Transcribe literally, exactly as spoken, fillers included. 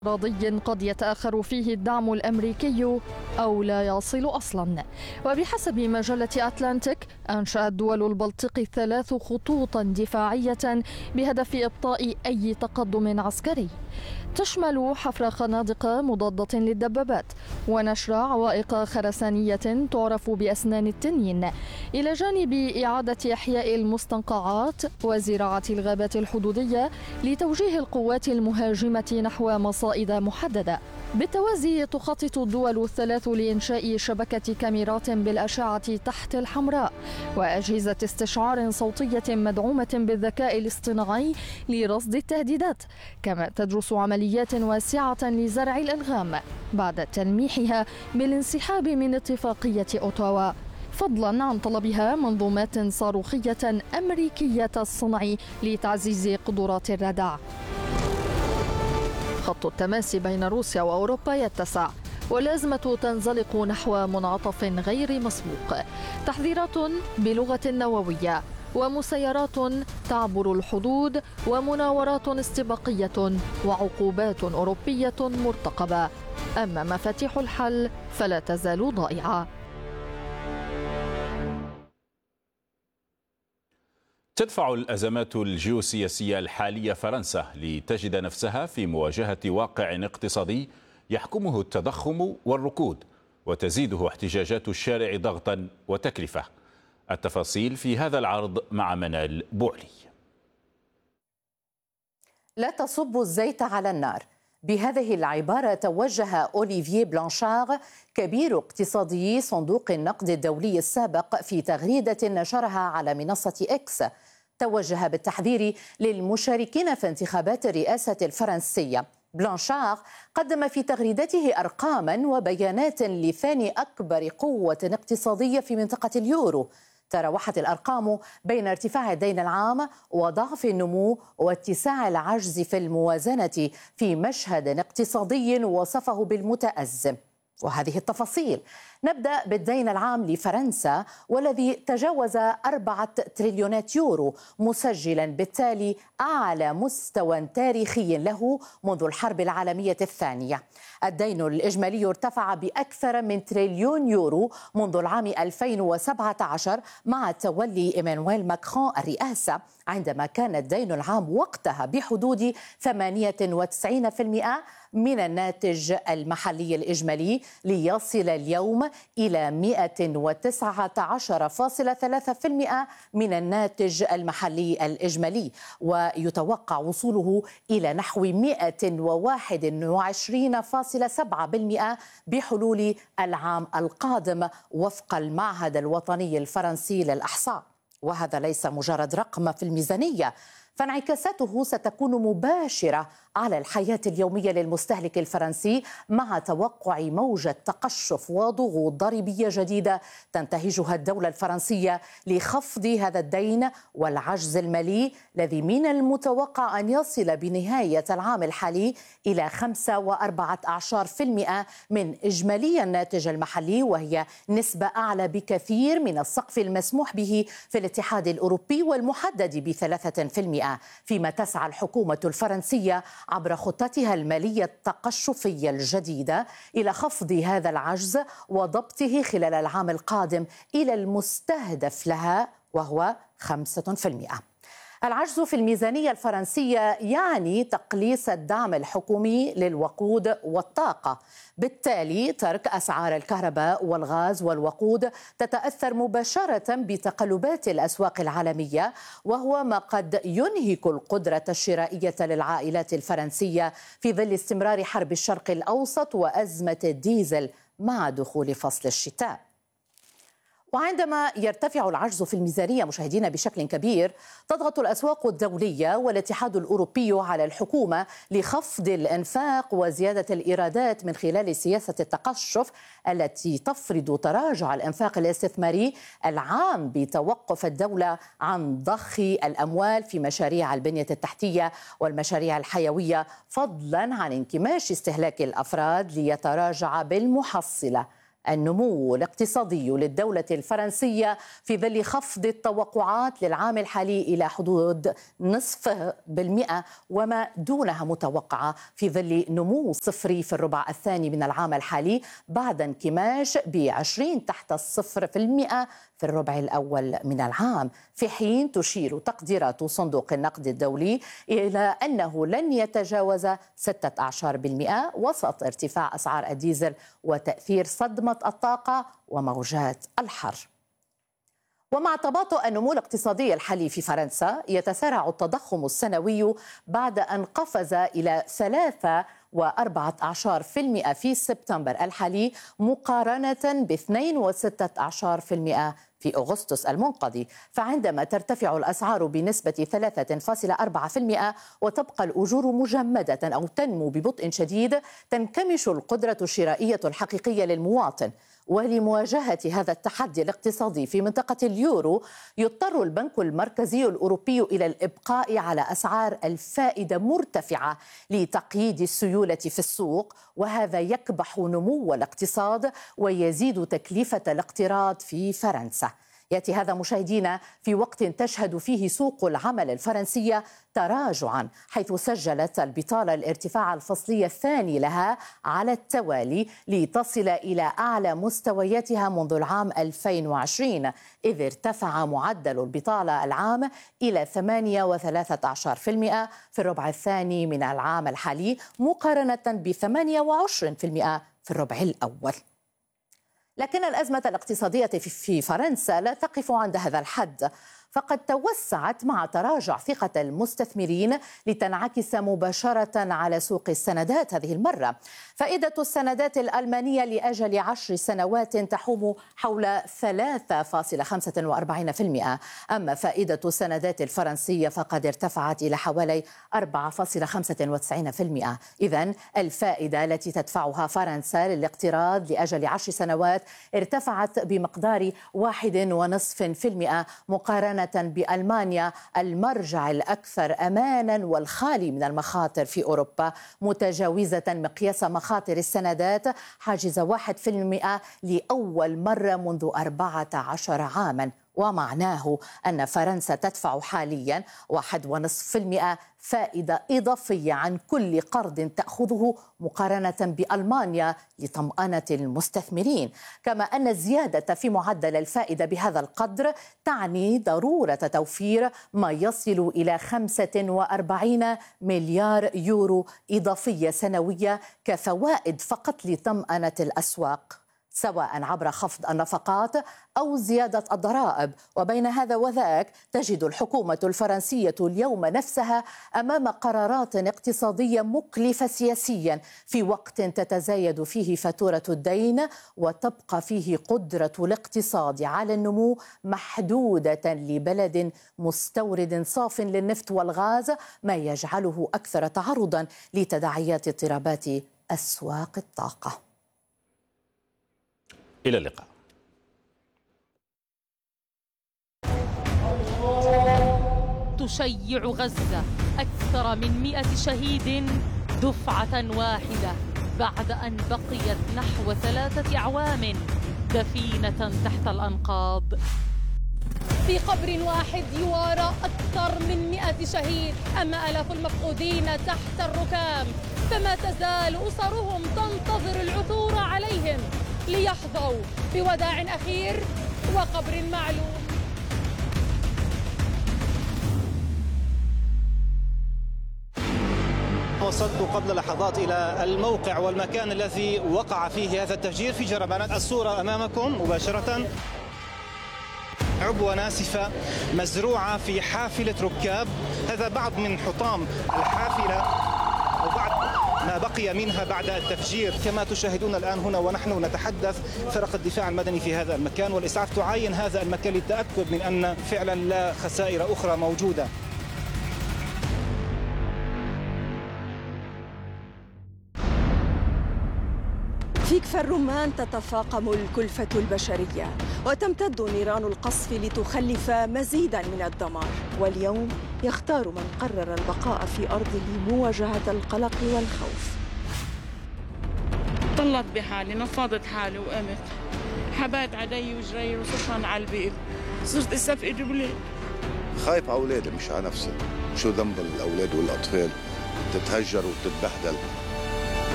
افتراضي قد يتأخر فيه الدعم الأمريكي أو لا يصل أصلا. وبحسب مجلة أتلانتيك أنشأت دول البلطيق الثلاث خطوطا دفاعية بهدف إبطاء أي تقدم عسكري، تشمل حفر خنادق مضادة للدبابات ونشر عوائق خرسانية تعرف بأسنان التنين، إلى جانب إعادة إحياء المستنقعات وزراعة الغابات الحدودية لتوجيه القوات المهاجمة نحو مصائد محددة. بالتوازي تخطط الدول الثلاث لإنشاء شبكة كاميرات بالأشعة تحت الحمراء وأجهزة استشعار صوتية مدعومة بالذكاء الاصطناعي لرصد التهديدات، كما تدرس عمليات واسعة لزرع الألغام بعد تلميحها بالانسحاب من اتفاقية أوتاوا، فضلا عن طلبها منظومات صاروخية أمريكية الصنع لتعزيز قدرات الردع. خط التماس بين روسيا وأوروبا يتسع والأزمة تنزلق نحو منعطف غير مسبوق، تحذيرات بلغة نووية ومسيرات تعبر الحدود ومناورات استباقية وعقوبات أوروبية مرتقبة، أما مفاتيح الحل فلا تزال ضائعة. تدفع الأزمات الجيوسياسية الحالية فرنسا لتجد نفسها في مواجهة واقع اقتصادي يحكمه التضخم والركود، وتزيده احتجاجات الشارع ضغطا وتكلفة. التفاصيل في هذا العرض مع منال بوعلي. لا تصبوا الزيت على النار، بهذه العبارة توجه أوليفييه بلانشار كبير اقتصادي صندوق النقد الدولي السابق في تغريدة نشرها على منصة إكس. توجه بالتحذير للمشاركين في انتخابات الرئاسة الفرنسية. بلانشار قدم في تغريدته أرقاما وبيانات لثاني أكبر قوة اقتصادية في منطقة اليورو. تراوحت الأرقام بين ارتفاع الدين العام وضعف النمو واتساع العجز في الموازنة في مشهد اقتصادي وصفه بالمتأزم. وهذه التفاصيل. نبدأ بالدين العام لفرنسا والذي تجاوز أربعة تريليونات يورو، مسجلا بالتالي أعلى مستوى تاريخي له منذ الحرب العالمية الثانية. الدين الإجمالي ارتفع بأكثر من تريليون يورو منذ العام ألفين وسبعة عشر مع تولي إيمانويل ماكرون الرئاسة، عندما كان الدين العام وقتها بحدود ثمانية وتسعين بالمئة من الناتج المحلي الإجمالي، ليصل اليوم إلى مئة وتسعة عشر فاصلة ثلاثة بالمئة من الناتج المحلي الإجمالي، ويتوقع وصوله إلى نحو مئة وواحد وعشرين فاصلة سبعة بالمئة بحلول العام القادم وفق المعهد الوطني الفرنسي للإحصاء. وهذا ليس مجرد رقم في الميزانية، فانعكاساته ستكون مباشرة على الحياة اليومية للمستهلك الفرنسي، مع توقع موجة تقشف وضغوط ضريبية جديدة تنتهجها الدولة الفرنسية لخفض هذا الدين والعجز المالي الذي من المتوقع أن يصل بنهاية العام الحالي إلى خمسة وأربعة عشر بالمئة من إجمالي الناتج المحلي، وهي نسبة أعلى بكثير من السقف المسموح به في الاتحاد الأوروبي والمحدد بثلاثة بالمئة، فيما تسعى الحكومة الفرنسية عبر خطتها المالية التقشفية الجديدة إلى خفض هذا العجز وضبطه خلال العام القادم إلى المستهدف لها وهو خمسة بالمئة. العجز في الميزانية الفرنسية يعني تقليص الدعم الحكومي للوقود والطاقة، بالتالي ترك أسعار الكهرباء والغاز والوقود تتأثر مباشرة بتقلبات الأسواق العالمية، وهو ما قد ينهك القدرة الشرائية للعائلات الفرنسية في ظل استمرار حرب الشرق الأوسط وأزمة الديزل مع دخول فصل الشتاء. وعندما يرتفع العجز في الميزانية مشاهدينا بشكل كبير، تضغط الأسواق الدولية والاتحاد الأوروبي على الحكومة لخفض الإنفاق وزيادة الإيرادات من خلال سياسة التقشف التي تفرض تراجع الإنفاق الاستثماري العام بتوقف الدولة عن ضخ الأموال في مشاريع البنية التحتية والمشاريع الحيوية، فضلا عن انكماش استهلاك الأفراد ليتراجع بالمحصلة. النمو الاقتصادي للدولة الفرنسية في ظل خفض التوقعات للعام الحالي إلى حدود نصف بالمئة وما دونها متوقعة في ظل نمو صفري في الربع الثاني من العام الحالي بعد انكماش بعشرين تحت الصفر في المئة في الربع الأول من العام، في حين تشير تقديرات صندوق النقد الدولي إلى أنه لن يتجاوز ستة عشر بالمئة وسط ارتفاع أسعار الديزل وتأثير صدمة الطاقة وموجات الحر. ومع تباطؤ النمو الاقتصادي الحالي في فرنسا يتسارع التضخم السنوي بعد أن قفز إلى ثلاثة وأربعة عشر بالمئة في سبتمبر الحالي مقارنة باثنين وستة عشر بالمئة في أغسطس المنقضي، فعندما ترتفع الأسعار بنسبة ثلاثة فاصلة أربعة بالمئة وتبقى الأجور مجمدة أو تنمو ببطء شديد تنكمش القدرة الشرائية الحقيقية للمواطن. ولمواجهة هذا التحدي الاقتصادي في منطقة اليورو يضطر البنك المركزي الأوروبي إلى الإبقاء على أسعار الفائدة مرتفعة لتقييد السيولة في السوق، وهذا يكبح نمو الاقتصاد ويزيد تكلفة الاقتراض في فرنسا. يأتي هذا مشاهدينا في وقت تشهد فيه سوق العمل الفرنسية تراجعا، حيث سجلت البطالة الارتفاع الفصلي الثاني لها على التوالي لتصل إلى أعلى مستوياتها منذ العام ألفين وعشرين، إذ ارتفع معدل البطالة العام إلى ثمانية وثلاثة عشر بالمئة في الربع الثاني من العام الحالي مقارنة ب ثمانية وعشرين بالمئة في الربع الأول. لكن الأزمة الاقتصادية في فرنسا لا تقف عند هذا الحد، فقد توسعت مع تراجع ثقة المستثمرين لتنعكس مباشرة على سوق السندات هذه المرة. فائدة السندات الألمانية لأجل عشر سنوات تحوم حول ثلاثة فاصلة خمسة وأربعين بالمئة، أما فائدة السندات الفرنسية فقد ارتفعت إلى حوالي أربعة فاصلة خمسة وتسعين بالمئة. إذن الفائدة التي تدفعها فرنسا للاقتراض لأجل عشر سنوات ارتفعت بمقدار واحد ونصف في المئة مقارنة بألمانيا المرجع الأكثر أمانا والخالي من المخاطر في أوروبا، متجاوزة مقياس مخاطر السندات حاجز واحد في المئة لأول مرة منذ أربعة عشر عاما، ومعناه أن فرنسا تدفع حاليا واحد ونصف في المئة فائدة إضافية عن كل قرض تأخذه مقارنة بألمانيا لطمأنة المستثمرين، كما أن الزيادة في معدل الفائدة بهذا القدر تعني ضرورة توفير ما يصل إلى خمسة وأربعين مليار يورو إضافية سنوية كفوائد فقط لطمأنة الأسواق، سواء عبر خفض النفقات أو زيادة الضرائب. وبين هذا وذاك تجد الحكومة الفرنسية اليوم نفسها أمام قرارات اقتصادية مكلفة سياسيا في وقت تتزايد فيه فاتورة الدين وتبقى فيه قدرة الاقتصاد على النمو محدودة لبلد مستورد صاف للنفط والغاز، ما يجعله أكثر تعرضا لتداعيات اضطرابات أسواق الطاقة. إلى اللقاء. تشيع غزة أكثر من مئة شهيد دفعة واحدة بعد أن بقيت نحو ثلاثة أعوام دفينة تحت الأنقاض. في قبر واحد يوارى أكثر من مئة شهيد، أما آلاف المفقودين تحت الركام، فما تزال أسرهم تنتظر العثور عليهم ليحظوا بوداع أخير وقبر معلوم. وصلت قبل لحظات إلى الموقع والمكان الذي وقع فيه هذا التفجير في جربانات. الصورة أمامكم مباشرة، عبوة ناسفة مزروعة في حافلة ركاب. هذا بعض من حطام الحافلة أو بعض ما بقي منها بعد التفجير. كما تشاهدون الآن هنا ونحن نتحدث، فرق الدفاع المدني في هذا المكان والإسعاف تعاين هذا المكان للتأكد من أن فعلا لا خسائر أخرى موجودة. في كفر الرمان تتفاقم الكلفة البشرية وتمتد نيران القصف لتخلف مزيدا من الدمار، واليوم يختار من قرر البقاء في أرضه مواجهة القلق والخوف. ضلت بحالي، نفضت حالي وقمت، حبات علي وجري وصفن على البيت، صرت استفقد بليل. خايف على اولادي مش على نفسي، شو ذنب الاولاد والاطفال تتهجر وتتبهدل.